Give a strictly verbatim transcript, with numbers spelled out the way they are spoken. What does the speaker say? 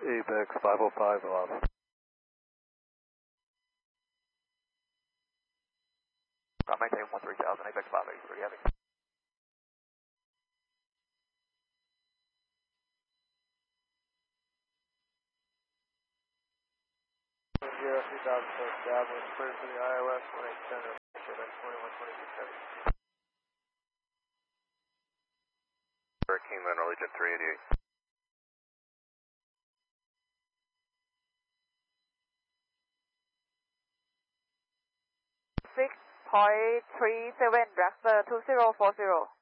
ABEX five oh five off. I'm maintaining one three thousand, ABEX five eighty-three, heavy. Zero three thousand foot established, clear for the I L S one eight center, ABEX twenty-one twenty-six heavy. Kingman, Allegiant three eighty-eight. six point three seven, Dragster two zero four zero.